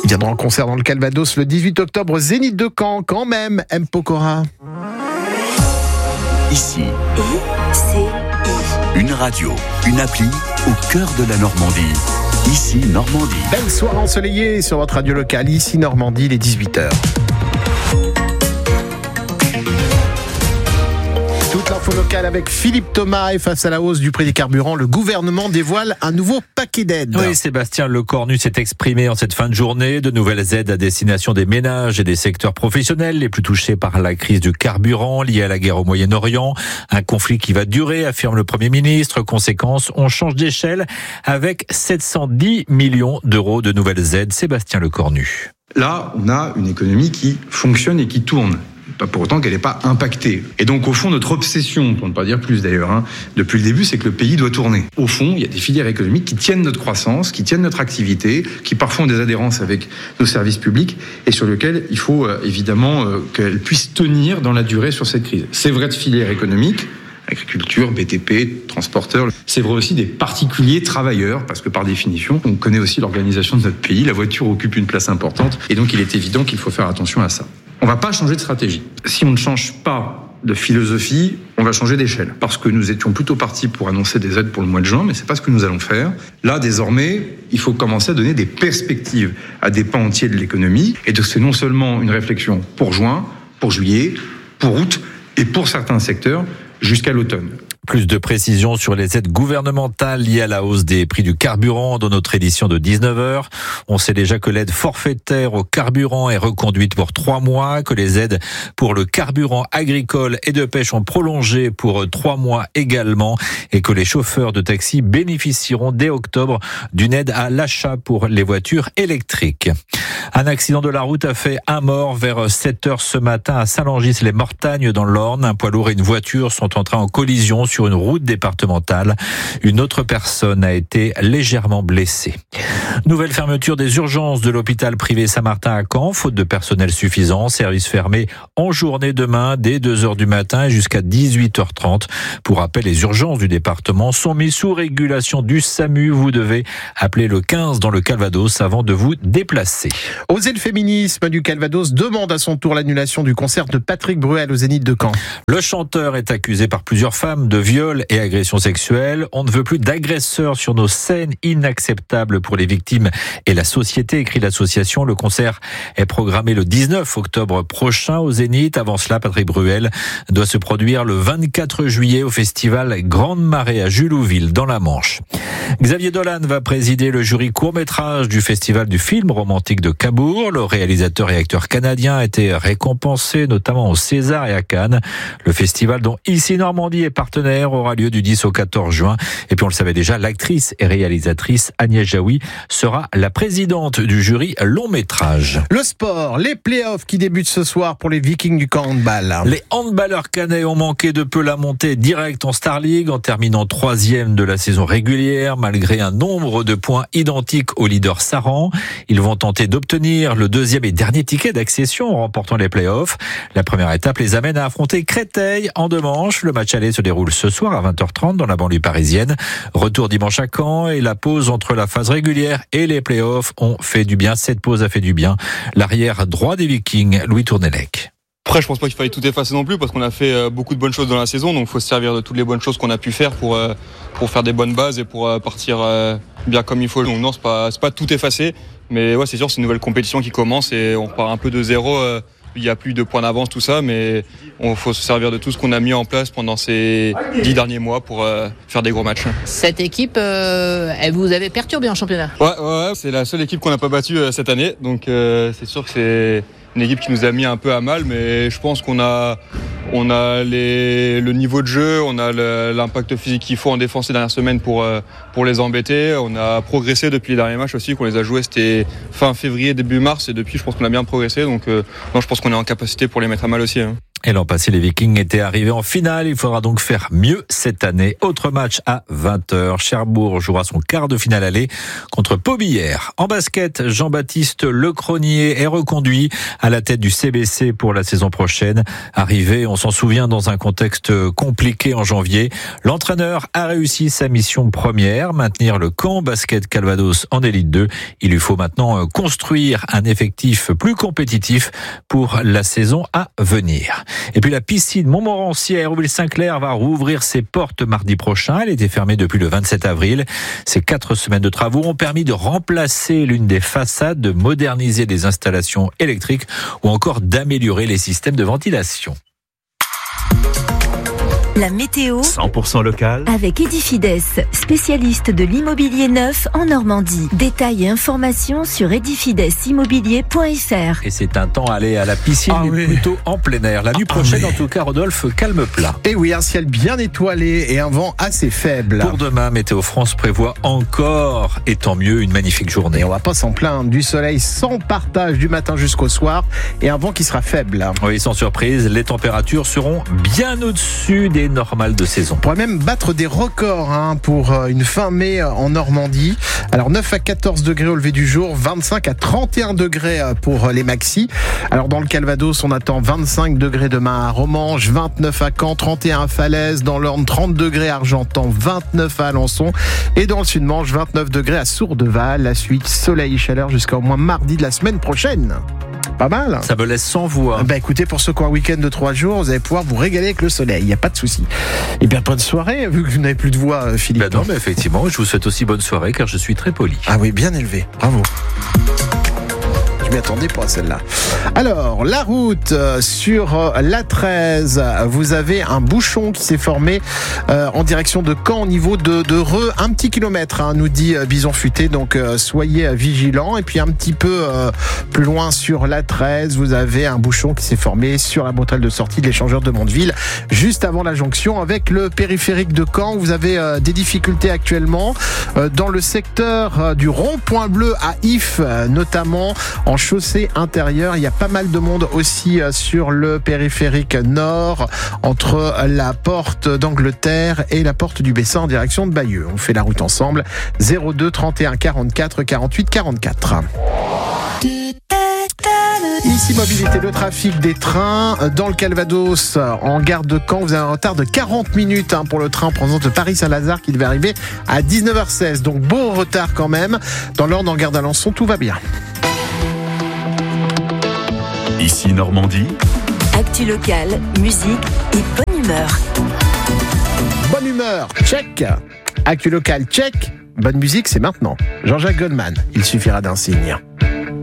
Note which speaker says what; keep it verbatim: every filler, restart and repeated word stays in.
Speaker 1: Il viendra en concert dans le Calvados le dix-huit octobre au Zénith de Caen, quand même, M. Pokora.
Speaker 2: Ici, une radio, une appli au cœur de la Normandie. Ici, Normandie.
Speaker 1: Belle soirée ensoleillée sur votre radio locale. Ici, Normandie, les dix-huit heures. Toute l'info locale avec Philippe Thomas. Et face à la hausse du prix des carburants, le gouvernement dévoile un nouveau paquet d'aides.
Speaker 3: Oui, Sébastien Lecornu s'est exprimé en cette fin de journée. De nouvelles aides à destination des ménages et des secteurs professionnels les plus touchés par la crise du carburant liée à la guerre au Moyen-Orient. Un conflit qui va durer, affirme le Premier ministre. Conséquence, on change d'échelle avec sept cent dix millions d'euros de nouvelles aides. Sébastien Lecornu.
Speaker 4: Là, on a une économie qui fonctionne et qui tourne. Pas pour autant qu'elle n'est pas impactée. Et donc, au fond, notre obsession, pour ne pas dire plus d'ailleurs, hein, depuis le début, c'est que le pays doit tourner. Au fond, il y a des filières économiques qui tiennent notre croissance, qui tiennent notre activité, qui parfois ont des adhérences avec nos services publics et sur lesquelles il faut euh, évidemment euh, qu'elles puissent tenir dans la durée sur cette crise. C'est vrai de filières économiques, agriculture, B T P, transporteurs. C'est vrai aussi des particuliers travailleurs, parce que par définition, on connaît aussi l'organisation de notre pays. La voiture occupe une place importante et donc il est évident qu'il faut faire attention à ça. On ne va pas changer de stratégie. Si on ne change pas de philosophie, on va changer d'échelle. Parce que nous étions plutôt partis pour annoncer des aides pour le mois de juin, mais ce n'est pas ce que nous allons faire. Là, désormais, il faut commencer à donner des perspectives à des pans entiers de l'économie. Et donc, c'est non seulement une réflexion pour juin, pour juillet, pour août et pour certains secteurs jusqu'à l'automne.
Speaker 3: Plus de précisions sur les aides gouvernementales liées à la hausse des prix du carburant dans notre édition de dix-neuf heures. On sait déjà que l'aide forfaitaire au carburant est reconduite pour trois mois, que les aides pour le carburant agricole et de pêche ont prolongé pour trois mois également et que les chauffeurs de taxi bénéficieront dès octobre d'une aide à l'achat pour les voitures électriques. Un accident de la route a fait un mort vers sept heures ce matin à Saint-Langis-les-Mortagnes dans l'Orne. Un poids lourd et une voiture sont entrés en collision sur une route départementale. Une autre personne a été légèrement blessée. Nouvelle fermeture des urgences de l'hôpital privé Saint-Martin à Caen, faute de personnel suffisant. Service fermé en journée demain dès deux heures du matin jusqu'à dix-huit heures trente. Pour rappel, les urgences du département sont mises sous régulation du SAMU. Vous devez appeler le quinze dans le Calvados avant de vous déplacer.
Speaker 1: Oser le féminisme du Calvados demande à son tour l'annulation du concert de Patrick Bruel au Zénith de Caen.
Speaker 3: Le chanteur est accusé par plusieurs femmes de viol et agression sexuelle. On ne veut plus d'agresseurs sur nos scènes, inacceptables pour les victimes et la société, écrit l'association. Le concert est programmé le dix-neuf octobre prochain au Zénith. Avant cela, Patrick Bruel doit se produire le vingt-quatre juillet au festival Grande Marée à Julouville dans la Manche. Xavier Dolan va présider le jury court-métrage du festival du film romantique de Cabourg. Le réalisateur et acteur canadien a été récompensé notamment au César et à Cannes. Le festival dont Ici Normandie est partenaire aura lieu du dix au quatorze juin. Et puis on le savait déjà, l'actrice et réalisatrice Agnès Jaoui sera la présidente du jury long-métrage.
Speaker 1: Le sport, les playoffs qui débutent ce soir pour les Vikings du camp handball.
Speaker 3: Les handballeurs canets ont manqué de peu la montée directe en Star League en terminant troisième de la saison régulière malgré un nombre de points identiques au leader Saran. Ils vont tenter d'obtenir le deuxième et dernier ticket d'accession en remportant les playoffs. La première étape les amène à affronter Créteil en deux manches. Le match aller se déroule ce soir à vingt heures trente dans la banlieue parisienne. Retour dimanche à Caen et la pause entre la phase régulière et les playoffs ont fait du bien. Cette pause a fait du bien. L'arrière droit des Vikings, Louis Tournelec.
Speaker 5: Après, je pense pas qu'il fallait tout effacer non plus parce qu'on a fait beaucoup de bonnes choses dans la saison, donc il faut se servir de toutes les bonnes choses qu'on a pu faire pour pour faire des bonnes bases et pour partir bien comme il faut. Donc non, c'est pas c'est pas tout effacé, mais ouais, c'est sûr, c'est une nouvelle compétition qui commence et on repart un peu de zéro. Il y a plus de points d'avance, tout ça, mais il faut se servir de tout ce qu'on a mis en place pendant ces dix derniers mois pour euh, faire des gros matchs.
Speaker 6: Cette équipe, euh, elle vous avait perturbé en championnat ?
Speaker 5: Ouais, ouais, ouais, c'est la seule équipe qu'on n'a pas battue euh, cette année, donc euh, c'est sûr que c'est une équipe qui nous a mis un peu à mal, mais je pense qu'on a, on a les, le niveau de jeu, on a le, l'impact physique qu'il faut en défense ces dernières semaines pour, euh, pour les embêter. On a progressé depuis les derniers matchs aussi, qu'on les a joués, c'était fin février, début mars, et depuis je pense qu'on a bien progressé, donc euh, non, je pense qu'on est en capacité pour les mettre à mal aussi. Hein.
Speaker 3: Et l'an passé, les Vikings étaient arrivés en finale. Il faudra donc faire mieux cette année. Autre match à vingt heures. Cherbourg jouera son quart de finale aller contre Paubillère. En basket, Jean-Baptiste Lecronier est reconduit à la tête du C B C pour la saison prochaine. Arrivé, on s'en souvient, dans un contexte compliqué en janvier. L'entraîneur a réussi sa mission première, maintenir le camp basket Calvados en Élite deux. Il lui faut maintenant construire un effectif plus compétitif pour la saison à venir. Et puis la piscine Montmorency à Hérouville-Saint-Clair va rouvrir ses portes mardi prochain. Elle était fermée depuis le vingt-sept avril. Ces quatre semaines de travaux ont permis de remplacer l'une des façades, de moderniser les installations électriques ou encore d'améliorer les systèmes de ventilation.
Speaker 7: La météo
Speaker 2: cent pour cent local
Speaker 7: avec Edifides, spécialiste de l'immobilier neuf en Normandie. Détails et informations sur edifides immobilier point f r.
Speaker 3: Et c'est un temps à aller à la piscine,
Speaker 1: ah
Speaker 3: mais
Speaker 1: oui.
Speaker 3: plutôt en plein air. La nuit prochaine,
Speaker 1: ah oui.
Speaker 3: en tout cas, Rodolphe, calme plat.
Speaker 1: Et oui, un ciel bien étoilé et un vent assez faible.
Speaker 3: Pour demain, Météo France prévoit encore, et tant mieux, une magnifique journée.
Speaker 1: Et on va pas s'en plaindre, du soleil sans partage du matin jusqu'au soir et un vent qui sera faible.
Speaker 3: Oui, sans surprise, les températures seront bien au-dessus des normales de saison.
Speaker 1: On pourrait même battre des records hein, pour une fin mai en Normandie. Alors neuf à quatorze degrés au lever du jour, vingt-cinq à trente et un degrés pour les maxis. Alors dans le Calvados, on attend vingt-cinq degrés demain à Romange, vingt-neuf à Caen, trente et un à Falaise, dans l'Orne trente degrés à Argentan, vingt-neuf à Alençon et dans le Sud-Manche vingt-neuf degrés à Sourdeval. La suite, soleil et chaleur jusqu'à au moins mardi de la semaine prochaine. Pas mal.
Speaker 3: Ça me laisse sans voix.
Speaker 1: Bah écoutez, pour ceux qui ont un week-end de trois jours, vous allez pouvoir vous régaler avec le soleil, il n'y a pas de souci. Et bien bonne soirée, vu que vous n'avez plus de voix, Philippe.
Speaker 3: Ben non, mais effectivement, je vous souhaite aussi bonne soirée, car je suis très poli.
Speaker 1: Ah oui, bien élevé, bravo. Je m'y attendais pas à celle-là. Alors, la route euh, sur l'A treize, vous avez un bouchon qui s'est formé euh, en direction de Caen au niveau de, de Reux, un petit kilomètre, hein, nous dit euh, Bison Futé, donc euh, soyez vigilants. Et puis un petit peu euh, plus loin sur l'A treize, vous avez un bouchon qui s'est formé sur la bretelle de sortie de l'échangeur de Mondeville, juste avant la jonction avec le périphérique de Caen. Vous avez euh, des difficultés actuellement euh, dans le secteur euh, du rond-point bleu à If, euh, notamment en chaussée intérieure. Il y a pas mal de monde aussi sur le périphérique nord, entre la porte d'Angleterre et la porte du Bessin en direction de Bayeux. On fait la route ensemble. zéro deux trente et un quarante-quatre quarante-huit quarante-quatre. Ici Mobilité, le trafic des trains dans le Calvados en gare de Caen. Vous avez un retard de quarante minutes hein, pour le train en provenance de Paris-Saint-Lazare qui devait arriver à dix-neuf heures seize. Donc beau retard quand même. Dans l'Orne, en gare d'Alençon, tout va bien.
Speaker 2: Ici Normandie.
Speaker 7: Actu locale, musique et bonne humeur.
Speaker 1: Bonne humeur, check. Actu local, check. Bonne musique, c'est maintenant. Jean-Jacques Goldman, il suffira d'un signe.